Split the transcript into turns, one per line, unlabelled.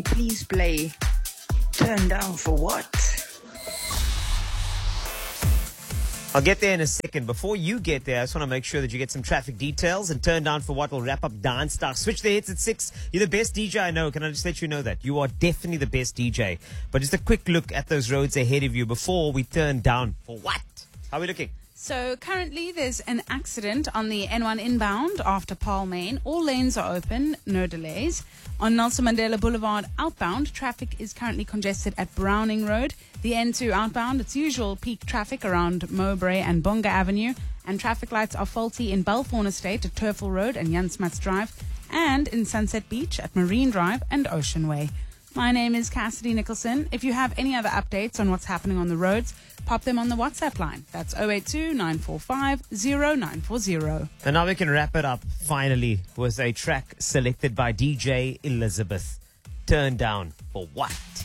Please play Turn Down for What?
I'll get there in a second. Before you get there, I just want to make sure that you get some traffic details and turn down for what will wrap up Dance Star. Switch the hits at 6. You're the best DJ I know. Can I just let you know that? You are definitely the best DJ. But just a quick look at those roads ahead of you before we turn down for what? How are we looking?
So currently there's an accident on the N1 inbound after Paarl, Main. All lanes are open, no delays. On Nelson Mandela Boulevard outbound, traffic is currently congested at Browning Road. The N2 outbound, it's usual peak traffic around Mowbray and Bonga Avenue. And traffic lights are faulty in Belfawn Estate at Turfel Road and Jan Smuts Drive. And in Sunset Beach at Marine Drive and Ocean Way. My name is Cassidy Nicholson. If you have any other updates on what's happening on the roads, pop them on the WhatsApp line. That's 082-945-0940.
And now we can wrap it up, finally, with a track selected by DJ Elizabeth. Turn down for what?